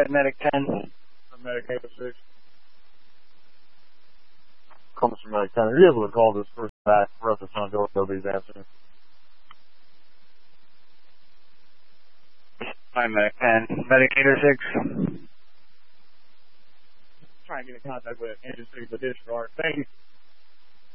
Medic 10. Medic 806. Comes from Medic 10. Are you able to call this person back for us to try to go these answers? Hi, Medic 10. Medic 806. Trying to get in contact with Agency for Disregard. Thank you.